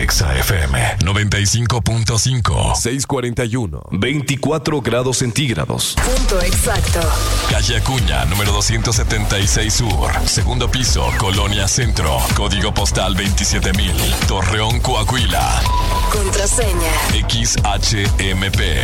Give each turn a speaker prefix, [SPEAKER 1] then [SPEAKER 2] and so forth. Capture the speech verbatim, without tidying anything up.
[SPEAKER 1] Exa F M noventa y cinco punto cinco.
[SPEAKER 2] seiscientos cuarenta y uno. veinticuatro grados centígrados.
[SPEAKER 3] Punto exacto.
[SPEAKER 1] Calle Acuña, número doscientos setenta y seis Sur. Segundo piso, Colonia Centro. Código postal veintisiete mil. Torreón, Coahuila.
[SPEAKER 3] Contraseña.
[SPEAKER 1] X H M P.